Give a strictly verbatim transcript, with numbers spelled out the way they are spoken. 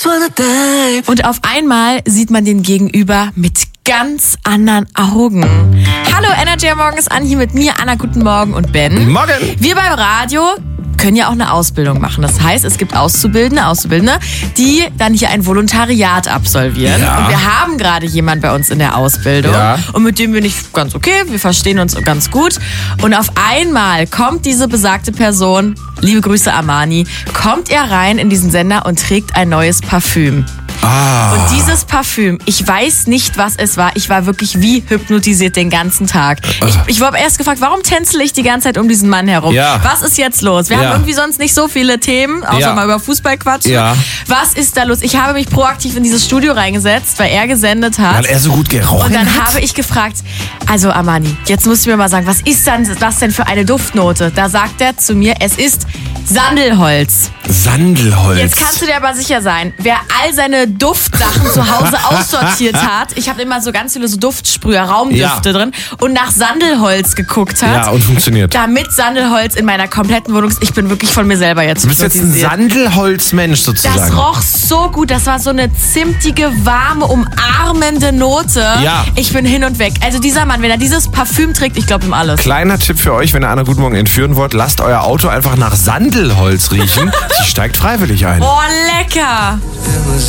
Und auf einmal sieht man den Gegenüber mit ganz anderen Augen. Hallo, Energy Morgen ist an, hier mit mir, Anna, guten Morgen und Ben. Morgen. Wir beim Radio können ja auch eine Ausbildung machen. Das heißt, es gibt Auszubildende, Auszubildende, die dann hier ein Volontariat absolvieren. Ja. Und wir haben gerade jemanden bei uns in der Ausbildung. Ja. Und mit dem bin ich ganz okay, wir verstehen uns ganz gut. Und auf einmal kommt diese besagte Person, liebe Grüße Armani, kommt er rein in diesen Sender und trägt ein neues Parfüm. Ah. Und dieses Parfüm, ich weiß nicht, was es war. Ich war wirklich wie hypnotisiert den ganzen Tag. Ich, ich habe erst gefragt, warum tänzle ich die ganze Zeit um diesen Mann herum? Ja. Was ist jetzt los? Wir Ja. haben irgendwie sonst nicht so viele Themen, außer Ja. mal über Fußball quatschen. Ja. Was ist da los? Ich habe mich proaktiv in dieses Studio reingesetzt, weil er gesendet hat. Weil er so gut gerochen Und dann hat? habe ich gefragt, also Armani, jetzt musst du mir mal sagen, was ist dann das denn für eine Duftnote? Da sagt er zu mir, es ist Sandelholz. Sandelholz. Jetzt kannst du dir aber sicher sein, wer all seine Duftsachen zu Hause aussortiert hat, ich habe immer so ganz viele so Duftsprüher, Raumdüfte Ja. drin und nach Sandelholz geguckt hat. Ja, und funktioniert. Damit Sandelholz in meiner kompletten Wohnung ist. Ich bin wirklich von mir selber jetzt Du bist jetzt ein hypnotisiert. Sandelholzmensch sozusagen. Das roch so gut. Das war so eine zimtige, warme, umarmende Note. Ja. Ich bin hin und weg. Also dieser Mann, wenn er dieses Parfüm trägt, ich glaube ihm alles. Kleiner Tipp für euch, wenn ihr Anna Guten Morgen entführen wollt, lasst euer Auto einfach nach Sandelholz riechen. Sie steigt freiwillig ein. Oh, lecker.